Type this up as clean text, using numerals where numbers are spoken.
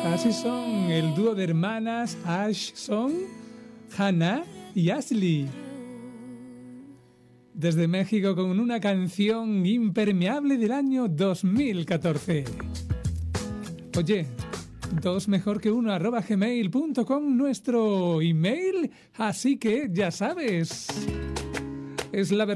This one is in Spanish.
Así son el dúo de hermanas Ashson, Hannah y Ashley. Desde México con una canción impermeable del año 2014. Oye, 2 mejor que 1 @gmail.com nuestro email, así que ya sabes, es la